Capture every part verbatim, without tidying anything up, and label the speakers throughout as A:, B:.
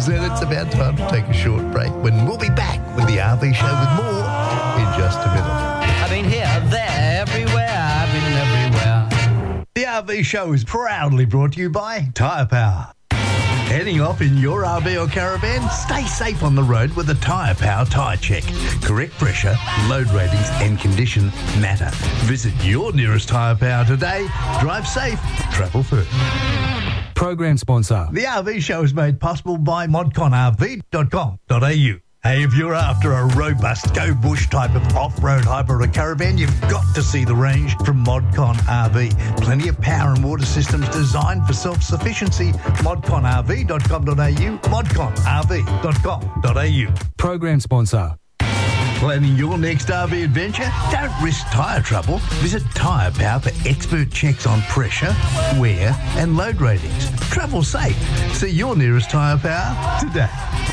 A: lives, then it's about time to take a short break when we'll be back with the R V Show with more in just a minute.
B: I've been here, there, everywhere. I've been everywhere.
A: The R V Show is proudly brought to you by Tyre Power. Heading off in your R V or caravan? Stay safe on the road with the Tyre Power Tyre Check. Correct pressure, load ratings and condition matter. Visit your nearest Tyre Power today. Drive safe, travel first.
C: Program sponsor.
A: The R V Show is made possible by modcon r v dot com dot a u. Hey, if you're after a robust go-bush type of off-road hybrid or caravan, you've got to see the range from Modcon R V. Plenty of power and water systems designed for self-sufficiency. modcon r v dot com dot a u, modcon r v dot com dot a u.
C: Program sponsor.
A: Planning your next R V adventure? Don't risk tyre trouble. Visit Tyre Power for expert checks on pressure, wear and load ratings. Travel safe. See your nearest Tyre Power today.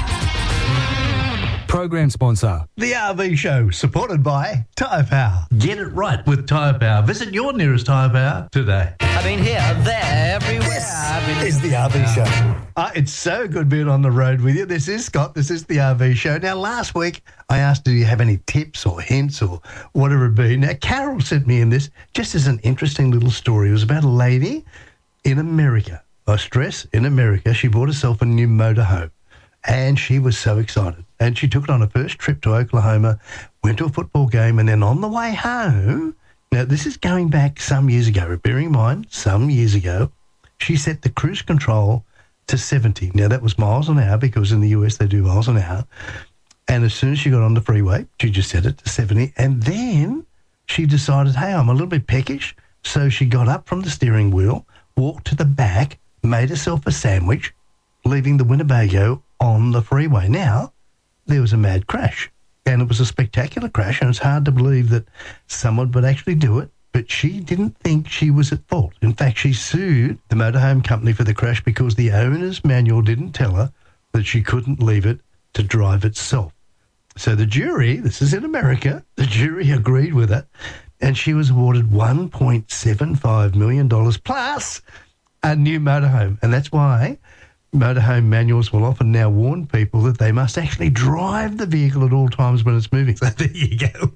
C: Program sponsor.
A: The R V Show, supported by Tyre Power. Get it right with Tyre Power. Visit your nearest Tyre Power today.
B: I've been here, there, everywhere. I've been
A: Is the R V Show. Uh, it's so good being on the road with you. This is Scott. This is the R V Show. Now, last week, I asked, do you have any tips or hints or whatever it be? Now, Carol sent me in this just as an interesting little story. It was about a lady in America. I stress, in America, she bought herself a new motorhome. And she was so excited. And she took it on a first trip to Oklahoma, went to a football game, and then on the way home, now this is going back some years ago, bearing in mind, some years ago, she set the cruise control to seventy. Now that was miles an hour because in the U S they do miles an hour. And as soon as she got on the freeway, she just set it to seventy. And then she decided, hey, I'm a little bit peckish. So she got up from the steering wheel, walked to the back, made herself a sandwich, leaving the Winnebago on the freeway. Now, there was a mad crash, and it was a spectacular crash, and it's hard to believe that someone would actually do it, but she didn't think she was at fault. In fact, she sued the motorhome company for the crash because the owner's manual didn't tell her that she couldn't leave it to drive itself. So the jury, this is in America, the jury agreed with it, and she was awarded one point seven five million dollars plus a new motorhome, and that's why motorhome manuals will often now warn people that they must actually drive the vehicle at all times when it's moving. So there you go.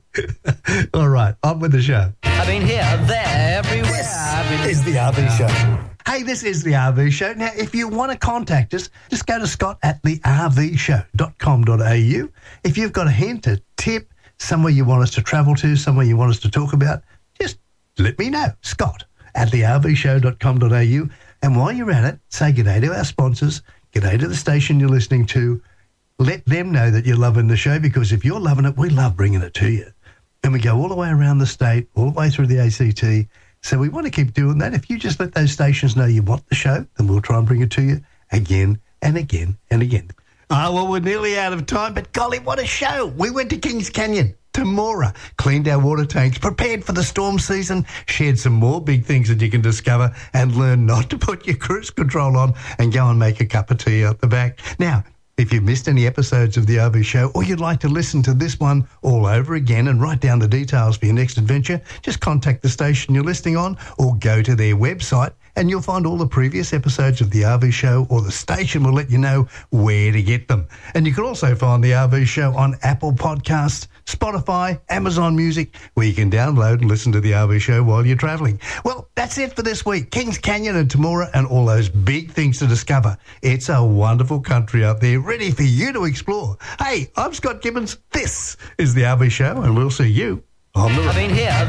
A: All right, on with the show.
B: I've been here, there, everywhere. I've been
A: Is the R V Show. Hey, this is the R V Show. Now, if you want to contact us, just go to Scott at the r v show dot com dot a u. If you've got a hint, a tip, somewhere you want us to travel to, somewhere you want us to talk about, just let me know. Scott at the r v show dot com dot a u. And while you're at it, say g'day to our sponsors, g'day to the station you're listening to. Let them know that you're loving the show, because if you're loving it, we love bringing it to you. And we go all the way around the state, all the way through the A C T. So we want to keep doing that. If you just let those stations know you want the show, then we'll try and bring it to you again and again and again. Ah, oh, well, we're nearly out of time, but golly, what a show. We went to Kings Canyon, to Mora, cleaned our water tanks, prepared for the storm season, shared some more big things that you can discover, and learn not to put your cruise control on and go and make a cup of tea out the back. Now, if you've missed any episodes of the R V Show, or you'd like to listen to this one all over again and write down the details for your next adventure, just contact the station you're listening on or go to their website and you'll find all the previous episodes of the R V Show, or the station will let you know where to get them. And you can also find the R V Show on Apple Podcasts, Spotify, Amazon Music, where you can download and listen to the R V Show while you're travelling. Well, that's it for this week. Kings Canyon and Temora and all those big things to discover. It's a wonderful country out there, ready for you to explore. Hey, I'm Scott Gibbons. This is the R V Show, and we'll see you on the road.
B: I've been here.